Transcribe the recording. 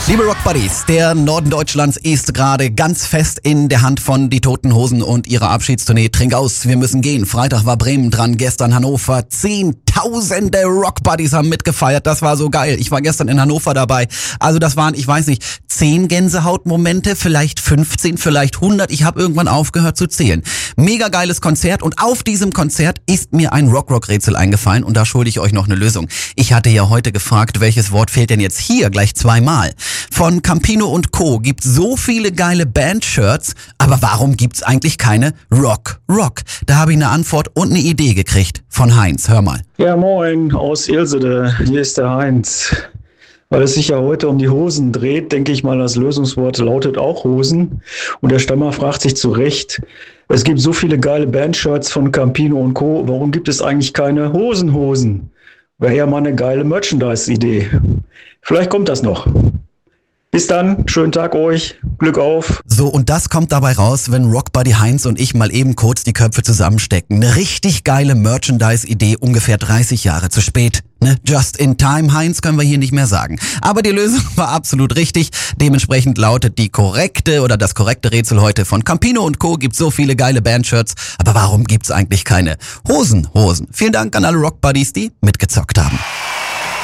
Liebe Rock Buddies, der Norden Deutschlands ist gerade ganz fest in der Hand von Die Toten Hosen und ihrer Abschiedstournee Trink aus, wir müssen gehen. Freitag war Bremen dran, gestern Hannover. Zehntausende Rock Buddies haben mitgefeiert, das war so geil. Ich war gestern in Hannover dabei. Also das waren, ich weiß nicht, 10 Gänsehautmomente, vielleicht 15, vielleicht 100. Ich habe irgendwann aufgehört zu zählen. Mega geiles Konzert und auf diesem Konzert ist mir ein Rock-Rock-Rätsel eingefallen und da schulde ich euch noch eine Lösung. Ich hatte ja heute gefragt, welches Wort fehlt denn jetzt hier gleich zweimal? Von Campino und Co. gibt so viele geile Band-Shirts, aber warum gibt's eigentlich keine Rock? Da habe ich eine Antwort und eine Idee gekriegt von Heinz. Hör mal. Ja, moin aus Ilsede. Hier ist der Heinz. Weil es sich ja heute um die Hosen dreht, denke ich mal, das Lösungswort lautet auch Hosen. Und der Stammer fragt sich zu Recht, es gibt so viele geile Band-Shirts von Campino und Co. Warum gibt es eigentlich keine Hosen? Wäre ja mal eine geile Merchandise-Idee. Vielleicht kommt das noch. Bis dann, schönen Tag euch, Glück auf. So, und das kommt dabei raus, wenn Rockbuddy Heinz und ich mal eben kurz die Köpfe zusammenstecken. Eine richtig geile Merchandise-Idee, ungefähr 30 Jahre zu spät. Ne? Just in time, Heinz, können wir hier nicht mehr sagen. Aber die Lösung war absolut richtig. Dementsprechend lautet das korrekte Rätsel heute von Campino und Co. Gibt so viele geile Bandshirts. Aber warum gibt's eigentlich keine Hosen? Vielen Dank an alle Rockbuddies, die mitgezockt haben.